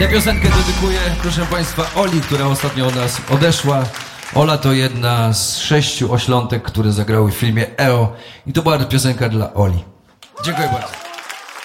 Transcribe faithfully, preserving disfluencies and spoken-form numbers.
Tę piosenkę dedykuję, proszę Państwa, Oli, która ostatnio od nas odeszła. Ola to jedna z sześciu oślątek, które zagrały w filmie E O. I to była piosenka dla Oli. Dziękuję bardzo.